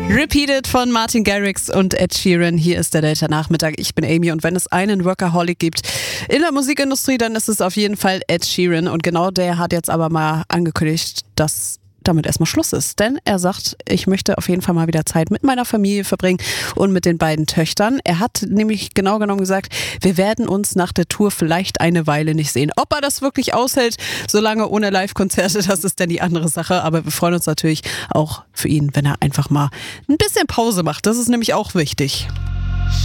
Repeated von Martin Garrix und Ed Sheeran. Hier ist der Delta Nachmittag. Ich bin Amy und wenn es einen Workaholic gibt in der Musikindustrie, dann ist es auf jeden Fall Ed Sheeran. Und genau der hat jetzt aber mal angekündigt, dass damit erstmal Schluss ist. Denn er sagt, ich möchte auf jeden Fall mal wieder Zeit mit meiner Familie verbringen und mit den beiden Töchtern. Er hat nämlich genau genommen gesagt, wir werden uns nach der Tour vielleicht eine Weile nicht sehen. Ob er das wirklich aushält, solange ohne Live-Konzerte, das ist dann die andere Sache. Aber wir freuen uns natürlich auch für ihn, wenn er einfach mal ein bisschen Pause macht. Das ist nämlich auch wichtig.